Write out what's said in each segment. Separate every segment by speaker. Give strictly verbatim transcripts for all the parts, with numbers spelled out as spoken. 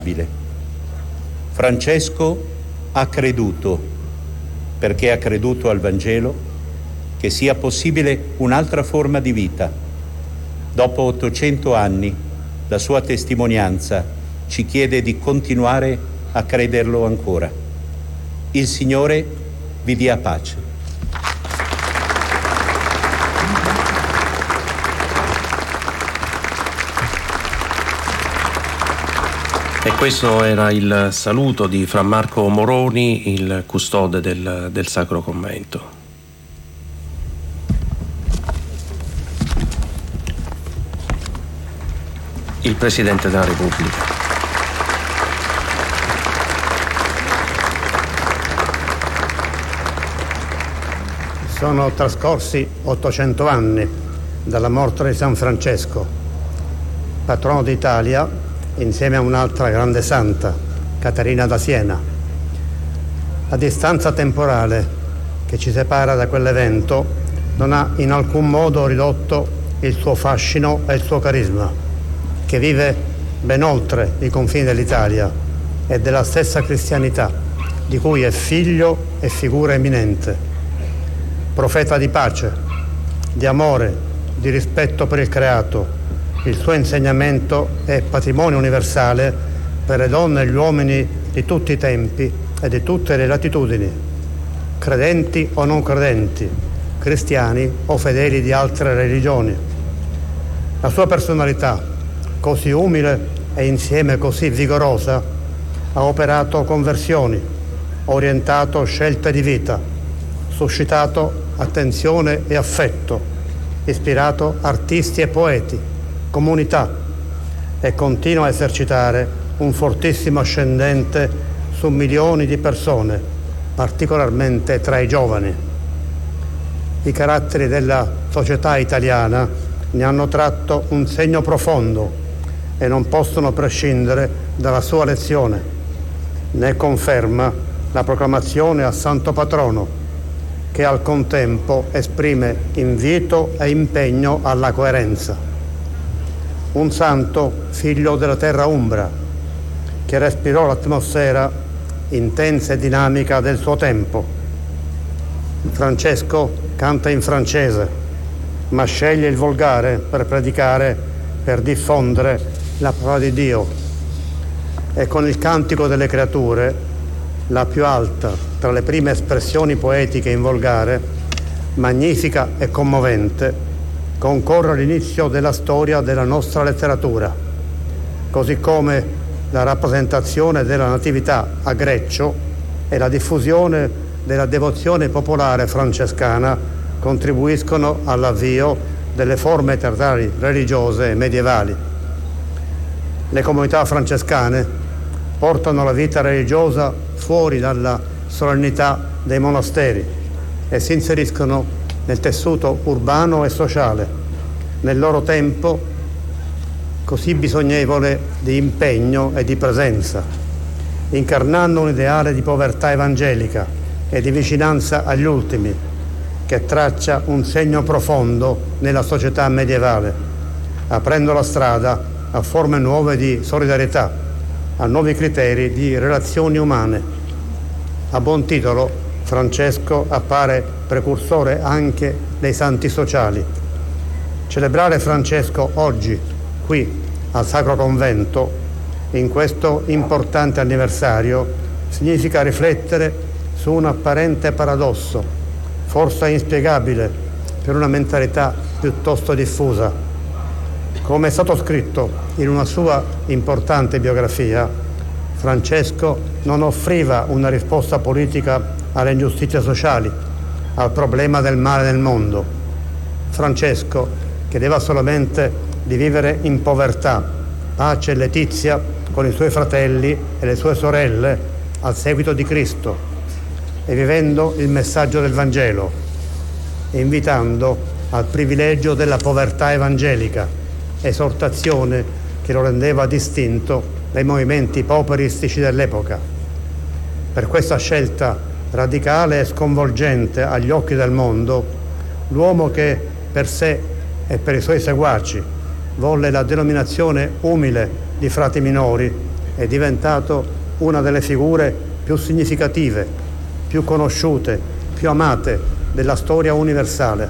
Speaker 1: Francesco ha creduto, perché ha creduto al Vangelo, che sia possibile un'altra forma di vita. Dopo ottocento anni, la sua testimonianza ci chiede di continuare a crederlo ancora. Il Signore vi dia pace.
Speaker 2: E questo era il saluto di Fra Marco Moroni, il custode del, del Sacro Convento. Il Presidente della Repubblica.
Speaker 3: Sono trascorsi ottocento anni dalla morte di San Francesco, patrono d'Italia, insieme a un'altra grande santa, Caterina da Siena. La distanza temporale che ci separa da quell'evento non ha in alcun modo ridotto il suo fascino e il suo carisma, che vive ben oltre i confini dell'Italia e della stessa cristianità, di cui è figlio e figura eminente. Profeta di pace, di amore, di rispetto per il creato. Il suo insegnamento è patrimonio universale per le donne e gli uomini di tutti i tempi e di tutte le latitudini, credenti o non credenti, cristiani o fedeli di altre religioni. La sua personalità, così umile e insieme così vigorosa, ha operato conversioni, orientato scelte di vita, suscitato attenzione e affetto, ispirato artisti e poeti, comunità, e continua a esercitare un fortissimo ascendente su milioni di persone, particolarmente tra i giovani. I caratteri della società italiana ne hanno tratto un segno profondo e non possono prescindere dalla sua lezione. Ne conferma la proclamazione a Santo Patrono, che al contempo esprime invito e impegno alla coerenza. Un santo figlio della terra umbra, che respirò l'atmosfera intensa e dinamica del suo tempo. Francesco canta in francese, ma sceglie il volgare per predicare, per diffondere la parola di Dio. E con il Cantico delle Creature, la più alta tra le prime espressioni poetiche in volgare, magnifica e commovente, concorre all'inizio della storia della nostra letteratura, così come la rappresentazione della Natività a Greccio e la diffusione della devozione popolare francescana contribuiscono all'avvio delle forme teatrali religiose medievali. Le comunità francescane portano la vita religiosa fuori dalla solennità dei monasteri e si inseriscono nel tessuto urbano e sociale, nel loro tempo così bisognevole di impegno e di presenza, incarnando un ideale di povertà evangelica e di vicinanza agli ultimi, che traccia un segno profondo nella società medievale, aprendo la strada a forme nuove di solidarietà, a nuovi criteri di relazioni umane. A buon titolo, Francesco appare precursore anche dei santi sociali. Celebrare Francesco oggi, qui, al Sacro Convento, in questo importante anniversario, significa riflettere su un apparente paradosso, forse inspiegabile per una mentalità piuttosto diffusa. Come è stato scritto in una sua importante biografia, Francesco non offriva una risposta politica alle ingiustizie sociali, al problema del male nel mondo. Francesco chiedeva solamente di vivere in povertà, pace e letizia con i suoi fratelli e le sue sorelle al seguito di Cristo, e vivendo il messaggio del Vangelo, invitando al privilegio della povertà evangelica, esortazione che lo rendeva distinto dai movimenti poperistici dell'epoca. Per questa scelta radicale e sconvolgente agli occhi del mondo, l'uomo che per sé e per i suoi seguaci volle la denominazione umile di frati minori è diventato una delle figure più significative, più conosciute, più amate della storia universale.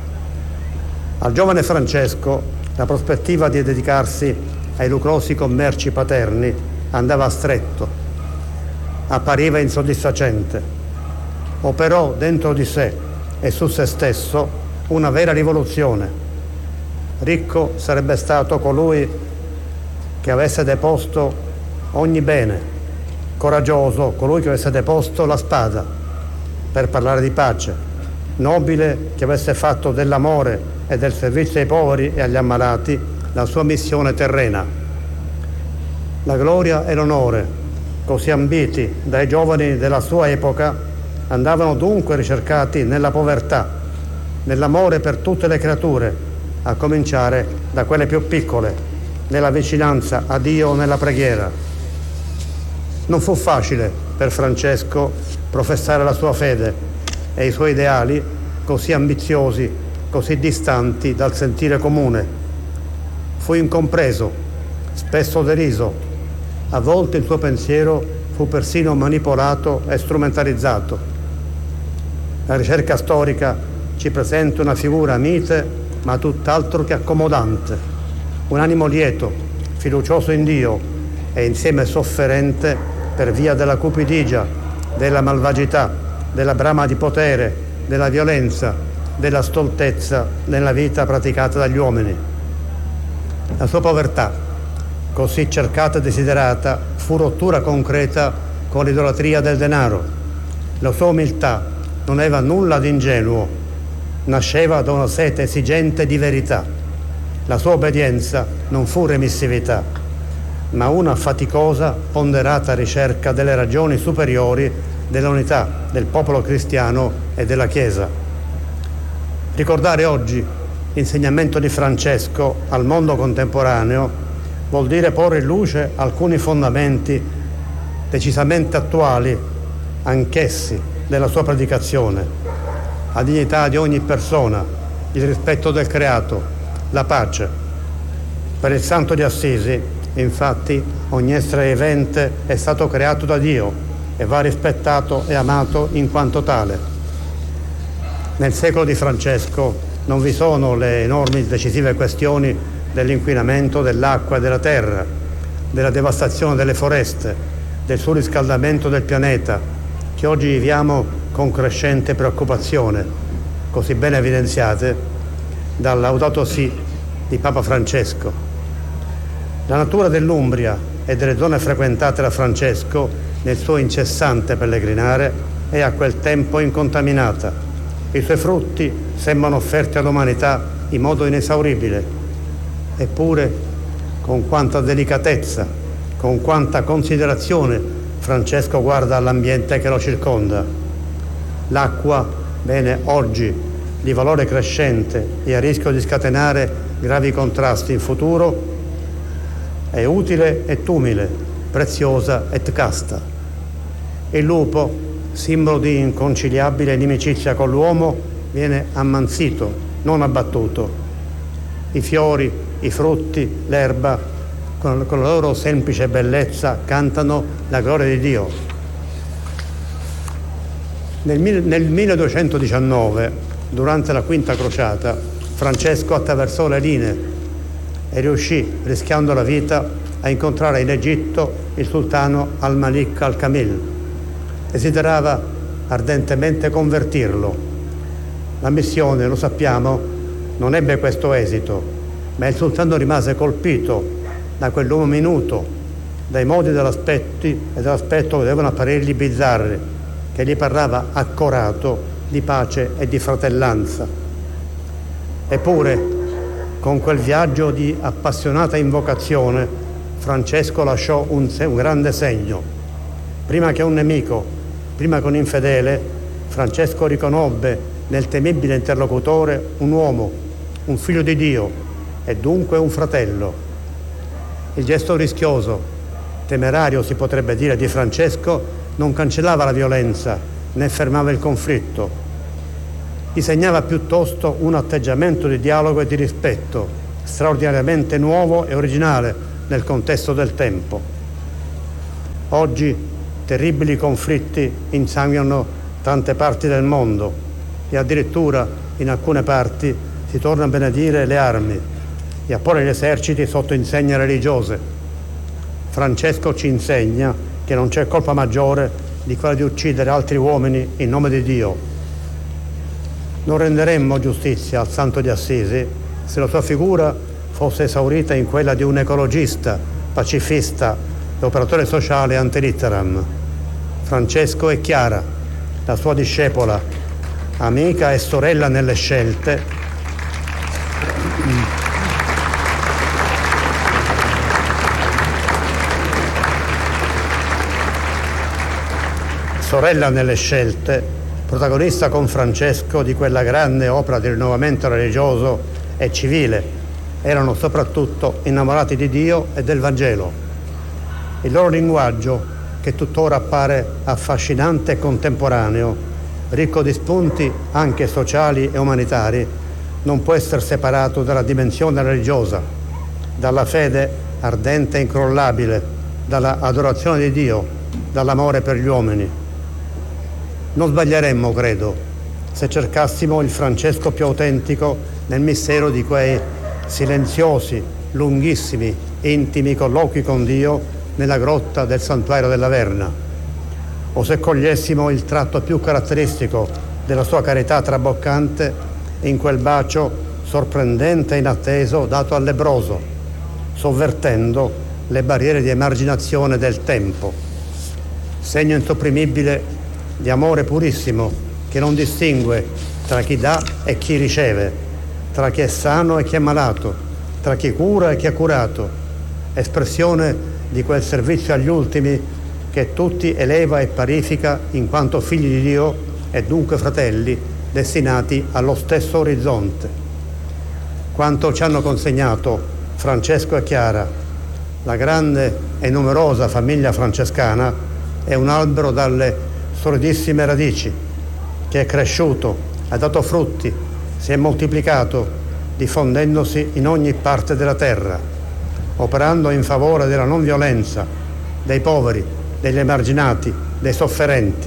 Speaker 3: Al giovane Francesco la prospettiva di dedicarsi ai lucrosi commerci paterni andava a stretto, appariva insoddisfacente. Operò dentro di sé e su se stesso una vera rivoluzione. Ricco sarebbe stato colui che avesse deposto ogni bene, coraggioso colui che avesse deposto la spada per parlare di pace, nobile che avesse fatto dell'amore e del servizio ai poveri e agli ammalati la sua missione terrena. La gloria e l'onore, così ambiti dai giovani della sua epoca, andavano dunque ricercati nella povertà, nell'amore per tutte le creature, a cominciare da quelle più piccole, nella vicinanza a Dio nella preghiera. Non fu facile per Francesco professare la sua fede e i suoi ideali così ambiziosi, così distanti dal sentire comune. Fu incompreso, spesso deriso. A volte il suo pensiero fu persino manipolato e strumentalizzato. La ricerca storica ci presenta una figura mite ma tutt'altro che accomodante, un animo lieto, fiducioso in Dio e insieme sofferente per via della cupidigia, della malvagità, della brama di potere, della violenza, della stoltezza nella vita praticata dagli uomini. La sua povertà, così cercata e desiderata, fu rottura concreta con l'idolatria del denaro. La sua umiltà non aveva nulla di ingenuo, nasceva da una sete esigente di verità. La sua obbedienza non fu remissività, ma una faticosa, ponderata ricerca delle ragioni superiori dell'unità del popolo cristiano e della Chiesa. Ricordare oggi l'insegnamento di Francesco al mondo contemporaneo vuol dire porre in luce alcuni fondamenti decisamente attuali, anch'essi, della sua predicazione: la dignità di ogni persona, il rispetto del creato, la pace. Per il Santo di Assisi, infatti, ogni essere vivente è stato creato da Dio e va rispettato e amato in quanto tale. Nel secolo di Francesco non vi sono le enormi decisive questioni dell'inquinamento dell'acqua e della terra, della devastazione delle foreste, del surriscaldamento del pianeta, che oggi viviamo con crescente preoccupazione, così ben evidenziate dal Laudato Si di Papa Francesco. La natura dell'Umbria e delle zone frequentate da Francesco nel suo incessante pellegrinare è a quel tempo incontaminata. I suoi frutti sembrano offerti all'umanità in modo inesauribile. Eppure, con quanta delicatezza, con quanta considerazione Francesco guarda all'ambiente che lo circonda. L'acqua, bene, oggi, di valore crescente e a rischio di scatenare gravi contrasti in futuro, è utile et umile, preziosa et casta. Il lupo, simbolo di inconciliabile inimicizia con l'uomo, viene ammansito, non abbattuto. I fiori, i frutti, l'erba, con, con la loro semplice bellezza, cantano la gloria di Dio. Nel, nel milleduecentodiciannove, durante la Quinta Crociata, Francesco attraversò le linee e riuscì, rischiando la vita, a incontrare in Egitto il sultano Al-Malik Al-Kamil. Desiderava ardentemente convertirlo. La missione, lo sappiamo, non ebbe questo esito, ma il sultano rimase colpito da quell'uomo minuto, dai modi dell'aspetto e dell'aspetto che devono apparirgli bizzarri, che gli parlava accorato di pace e di fratellanza. Eppure, con quel viaggio di appassionata invocazione, Francesco lasciò un, un grande segno. Prima che un nemico, prima che un infedele, Francesco riconobbe nel temibile interlocutore un uomo, un figlio di Dio e dunque un fratello. Il gesto rischioso, temerario si potrebbe dire, di Francesco non cancellava la violenza né fermava il conflitto. Disegnava piuttosto un atteggiamento di dialogo e di rispetto straordinariamente nuovo e originale nel contesto del tempo. Oggi terribili conflitti insanguinano tante parti del mondo e addirittura in alcune parti si torna a benedire le armi e a porre gli eserciti sotto insegne religiose. Francesco ci insegna che non c'è colpa maggiore di quella di uccidere altri uomini in nome di Dio. Non renderemmo giustizia al Santo di Assisi se la sua figura fosse esaurita in quella di un ecologista, pacifista e operatore sociale ante litteram. Francesco è Chiara, la sua discepola, amica e sorella nelle scelte, sorella nelle scelte, protagonista con Francesco di quella grande opera di rinnovamento religioso e civile. Erano soprattutto innamorati di Dio e del Vangelo. Il loro linguaggio, che tuttora appare affascinante e contemporaneo, ricco di spunti anche sociali e umanitari, non può essere separato dalla dimensione religiosa, dalla fede ardente e incrollabile, dalla adorazione di Dio, dall'amore per gli uomini. Non sbaglieremmo, credo, se cercassimo il Francesco più autentico nel mistero di quei silenziosi, lunghissimi, intimi colloqui con Dio nella grotta del santuario della Verna, o se cogliessimo il tratto più caratteristico della sua carità traboccante in quel bacio sorprendente e inatteso dato al lebbroso, sovvertendo le barriere di emarginazione del tempo, segno insopprimibile di amore purissimo che non distingue tra chi dà e chi riceve, tra chi è sano e chi è malato, tra chi cura e chi è curato, espressione di quel servizio agli ultimi che tutti eleva e parifica in quanto figli di Dio e dunque fratelli destinati allo stesso orizzonte. Quanto ci hanno consegnato Francesco e Chiara, la grande e numerosa famiglia francescana, è un albero dalle solidissime radici che è cresciuto, ha dato frutti, si è moltiplicato, diffondendosi in ogni parte della terra, operando in favore della non violenza, dei poveri, degli emarginati, dei sofferenti.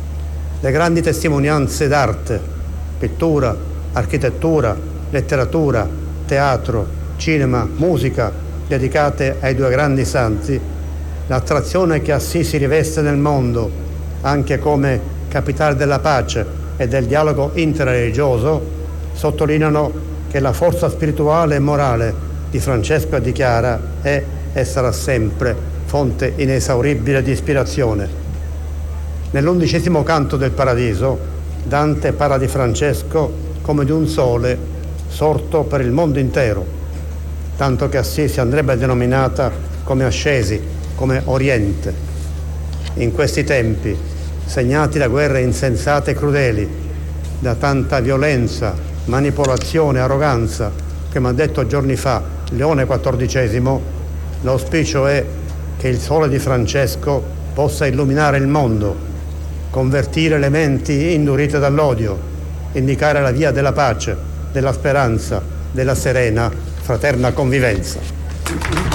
Speaker 3: Le grandi testimonianze d'arte, pittura, architettura, letteratura, teatro, cinema, musica, dedicate ai due grandi santi, l'attrazione che Assisi riveste nel mondo, anche come capitale della pace e del dialogo interreligioso, sottolineano che la forza spirituale e morale di Francesco e di Chiara è e sarà sempre fonte inesauribile di ispirazione. Nell'undicesimo canto del Paradiso, Dante parla di Francesco come di un sole sorto per il mondo intero, tanto che Assisi andrebbe denominata come Ascesi, come Oriente. In questi tempi, segnati da guerre insensate e crudeli, da tanta violenza, manipolazione, arroganza, che mi ha detto giorni fa Leone quattordicesimo, l'auspicio è che il sole di Francesco possa illuminare il mondo, convertire le menti indurite dall'odio, indicare la via della pace, della speranza, della serena, fraterna convivenza.